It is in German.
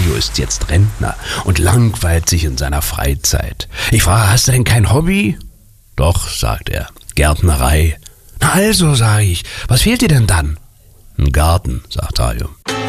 Dario ist jetzt Rentner und langweilt sich in seiner Freizeit. Ich frage, hast du denn kein Hobby? Doch, sagt er, Gärtnerei. Na also, sage ich, was fehlt dir denn dann? Ein Garten, sagt Dario.